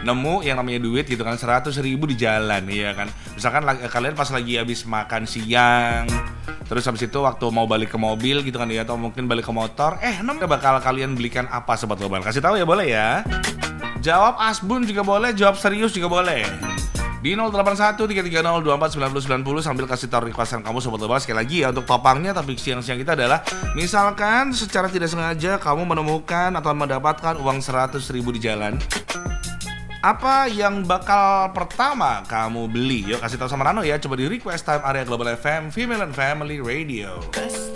nemu yang namanya duit gitu kan, 100.000 di jalan, iya kan. Misalkan kalian pas lagi habis makan siang, terus habis itu waktu mau balik ke mobil gitu kan ya, atau mungkin balik ke motor, nemu bakal kalian belikan apa Sobat Global? Kasih tahu ya, boleh ya. Jawab asbun juga boleh, jawab serius juga boleh. Di 081330249090 sambil kasih tahu requestan kamu Sobat Global. Sekali lagi ya, untuk topangnya topik siang-siang kita adalah misalkan secara tidak sengaja kamu menemukan atau mendapatkan uang 100.000 di jalan, apa yang bakal pertama kamu beli? Yuk kasih tahu sama Rano ya. Coba di request time area Global FM Female and Family Radio.